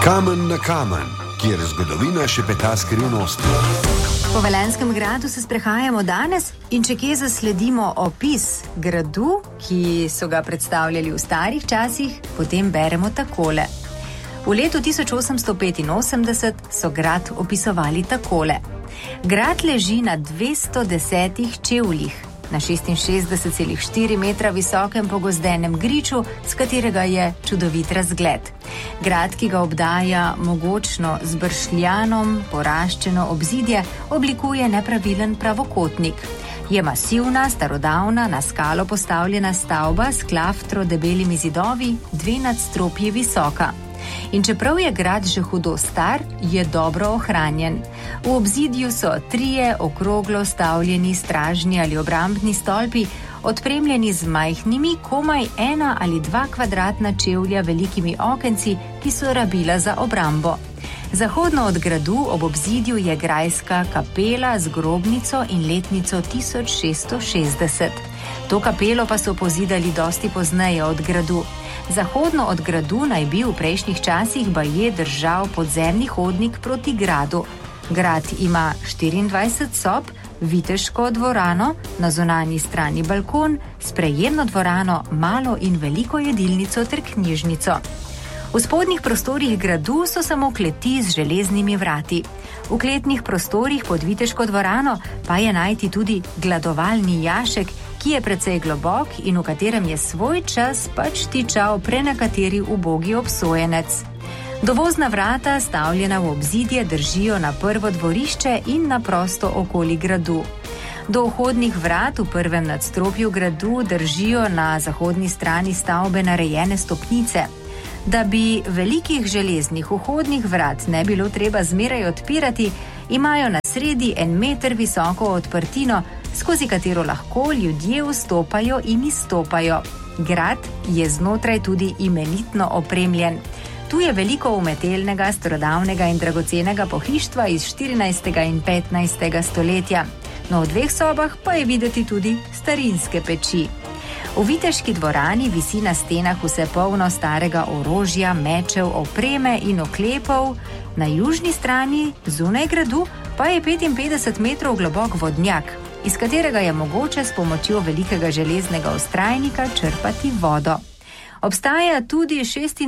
Kamen na kamen, kjer zgodovina šepeta skrivnosti. Po Velenjskem gradu se sprehajamo danes in če kje zasledimo opis gradu, ki so ga predstavljali v starih časih, potem beremo takole. V letu 1885 so grad opisovali takole. Grad leži na 210 čevljih, na 66,4 metra visokem pogozdenem griču, z katerega je čudovit razgled. Grad, ki ga obdaja mogočno z bršljanom poraščeno obzidje, oblikuje nepravilen pravokotnik. Je masivna, starodavna, na skalo postavljena stavba s klaftro debelimi zidovi, 2 nadstropji visoka. In čeprav je grad že hudo star, je dobro ohranjen. V obzidju so 3 okroglo stavljeni stražni ali obrambni stolpi, odpremljeni z majhnimi, komaj 1 ali 2 kvadratna čevlja velikimi okenci, ki so rabila za obrambo. Zahodno od gradu ob obzidju je grajska kapela z grobnico in letnico 1660. To kapelo pa so pozidali dosti pozneje od gradu. Zahodno od gradu naj bi v prejšnjih časih baje držal podzemni hodnik proti gradu. Grad ima 24 sob, viteško dvorano, na zunanji strani balkon, sprejemno dvorano, malo in veliko jedilnico ter knjižnico. V spodnjih prostorih gradu so samo kleti z železnimi vrati. V kletnih prostorih pod viteško dvorano pa je najti tudi gladovalni jašek, ki je precej globok in v katerem je svoj čas pač tičal prenekateri ubogi obsojenec. Dovozna vrata, stavljena v obzidje, držijo na prvo dvorišče in na prosto okoli gradu. Do vhodnih vrat v prvem nadstropju gradu držijo na zahodni strani stavbe narejene stopnice. Da bi velikih železnih vhodnih vrat ne bilo treba zmeraj odpirati, imajo na sredi 1 meter visoko odprtino, skozi katero lahko ljudje vstopajo in izstopajo. Grad je znotraj tudi imenitno opremljen. Tu je veliko umetelnega, starodavnega in dragocenega pohištva iz 14. in 15. stoletja. No, v 2 sobah pa je videti tudi starinske peči. V viteški dvorani visi na stenah vse polno starega orožja, mečev, opreme in oklepov. Na južni strani, zunaj gradu, pa je 55 metrov globok vodnjak, iz katerega je mogoče s pomočjo velikega železnega ostrajnika črpati vodo. Obstaja tudi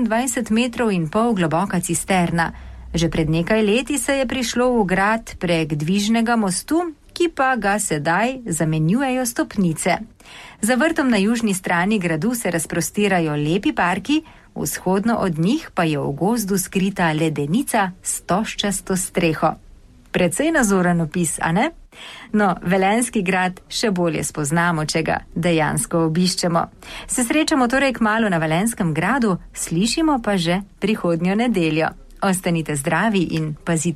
26 metrov in pol globoka cisterna. Že pred nekaj leti se je prišlo v grad prek dvižnega mostu, ki pa ga sedaj zamenjujejo stopnice. Za vrtom na južni strani gradu se razprostirajo lepi parki, vzhodno od njih pa je v gozdu skrita ledenica s toščasto streho. Precej nazoren opis, a ne? No, Velenjski grad še bolje spoznamo, če ga dejansko obiščemo. Se srečamo torej kmalu na Velenjskem gradu, slišimo pa že prihodnjo nedeljo. Ostanite zdravi in pazite